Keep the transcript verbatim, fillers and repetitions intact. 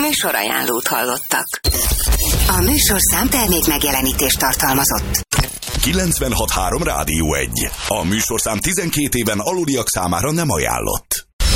Műsorajánlót hallottak. A műsorszám termék megjelenítést tartalmazott. kilencvenhat három Rádió egy. A műsorszám tizenkét éven aluliak számára nem ajánlott.